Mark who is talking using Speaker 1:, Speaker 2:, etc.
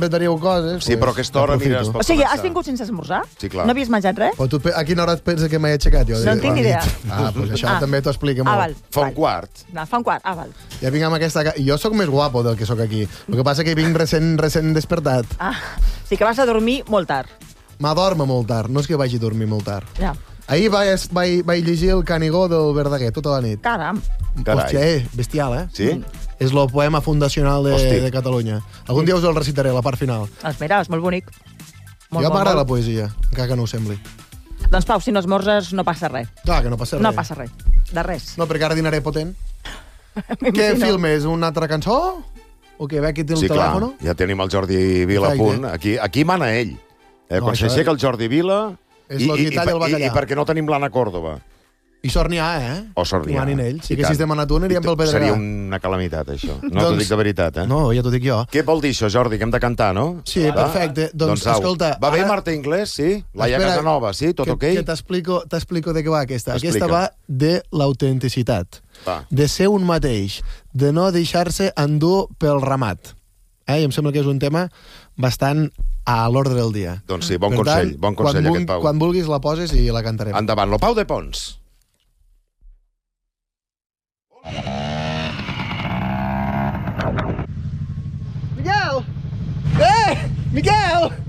Speaker 1: inventaríeu coses...
Speaker 2: Sí, però a aquesta hora, mira, es pot
Speaker 3: O sigui, has
Speaker 2: començar.
Speaker 3: vingut sense esmorzar?
Speaker 2: Sí, clar.
Speaker 3: No havies menjat res?
Speaker 1: Però tu a quina hora et pensa que m'he aixecat? Jo,
Speaker 3: No en tinc ni idea.
Speaker 1: Doncs això també t'ho explica molt.
Speaker 3: val.
Speaker 2: Fa un quart.
Speaker 3: No, fa un quart. Val.
Speaker 1: Ja vinc amb aquesta... Jo sóc més guapo del que sóc aquí. El que passa que vinc recent despertat.
Speaker 3: Sí que vas a dormir molt tard.
Speaker 1: M'adormo molt tard, no és que vagi a dormir molt tard.
Speaker 3: Ja.
Speaker 1: Ahir vaig llegir el Canigó del Verdaguer tota la nit.
Speaker 3: Caram.
Speaker 2: Carai.
Speaker 1: Hòstia, bestial, eh?
Speaker 2: Sí?
Speaker 1: És el poema fundacional de Catalunya. Algun dia us el recitaré, la part final.
Speaker 3: Doncs mira, és molt bonic.
Speaker 1: Jo m'agrada la poesia, encara que no ho sembli.
Speaker 3: Doncs Pau, si no esmorzes no passa res.
Speaker 1: Clar, que no passa res.
Speaker 3: No passa res. De res.
Speaker 1: No, perquè ara dinaré potent. Què filmes? Una altra cançó? O què? Ve aquí té el telèfon?
Speaker 2: Ja tenim el Jordi Vila a punt. Aquí mana ell. Quan s'aixeca el Jordi Vila...
Speaker 1: És el que talla el bacallà.
Speaker 2: I perquè no tenim l'Anna Còrdova.
Speaker 1: I sort n'hi ha, eh?
Speaker 2: O sort n'hi ha.
Speaker 1: Si haguessis demanat tu, aniríem pel Pedregà.
Speaker 2: Seria una calamitat, això. No t'ho dic de veritat, eh?
Speaker 1: No, ja t'ho dic jo.
Speaker 2: Què vol dir això, Jordi? Que hem de cantar, no?
Speaker 1: Sí, perfecte. Doncs, escolta...
Speaker 2: Va bé Marta Inglés, sí? Laia Casanova, sí? Tot ok?
Speaker 1: Que t'explico de què va aquesta. Aquesta va de l'autenticitat. De ser un mateix. De no deixar-se endur pel ramat. I em sembla que és un tema bastant a l'ordre del dia.
Speaker 2: Doncs sí, bon consell aquest, Pau.
Speaker 1: Quan vulguis la poses i la cantarem.
Speaker 2: Endavant, lo Pau de Pons.
Speaker 1: Miquel! Miquel!